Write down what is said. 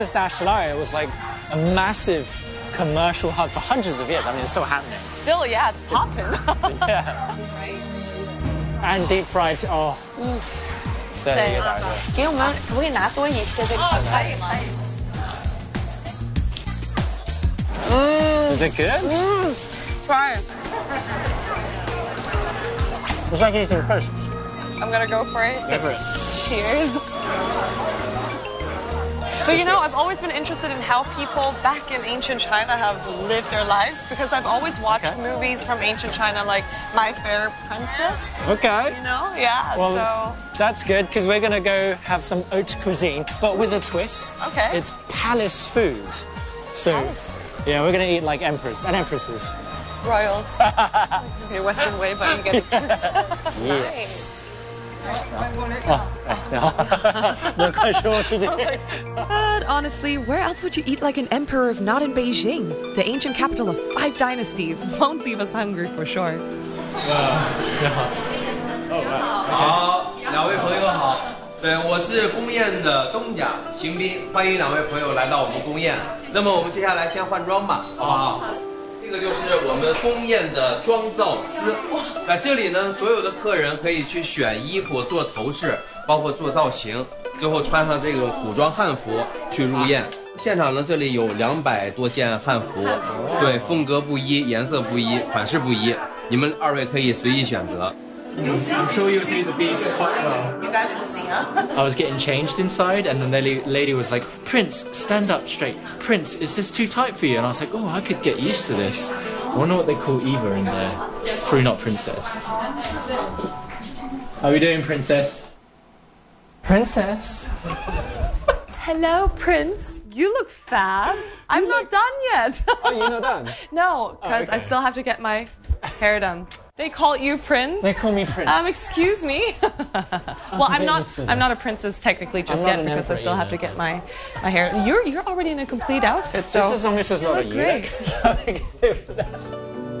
Dashlai was like a massive commercial hub for hundreds of years. I mean, it's still happening. Still, yeah, it's popping. Yeah. And deep fried, oh. 对，一个打折。 给我们可不可以拿多一些这个？可以。 Is it good? Try it. It's like eating toast. I'm gonna go for it. Go for it. Cheers. But you know, I've always been interested in how people back in ancient China have lived their lives because I've always watched movies from ancient China like My Fair Princess. Okay. You know? Yeah, well, so... That's good because we're going to go have some haute cuisine, but with a twist. Okay. It's palace food. So, palace food. Yeah, we're going to eat like emperors and empresses. Royals. Okay, Western way, but you get it. Yes. Not quite sure what to do. But honestly, where else would you eat like an emperor if not in Beijing? The ancient capital of 5 dynasties won't leave us hungry for sure. 好，两位朋友好。对，我是宫宴的东家邢斌，欢迎两位朋友来到我们宫宴。那么我们接下来先换装吧，好不好？这个就是我们宫宴的妆造司，在这里呢，所有的客人可以去选衣服、做头饰，包括做造型，最后穿上这种古装汉服去入宴。现场呢，这里有200多件汉服，对，风格不一，颜色不一，款式不一，你们二位可以随意选择。 I'm sure you'll do the beads quite well. You guys will see, huh? I was getting changed inside, and then the lady was like, "Prince, stand up straight. Prince, is this too tight for you?" And I was like, "Oh, I could get used to this." I wonder what they call Eva in there. Probably not princess. How are we doing, princess? Princess? Hello, Prince. You look fab. I'm not done yet. Oh, you're not done? No, because I still have to get my hair done. They call you Prince? They call me Prince. Excuse me. Well, I'm not a princess technically just yet because I still have to get my hair. You're already in a complete outfit. So just as long as it's not a great. eunuch.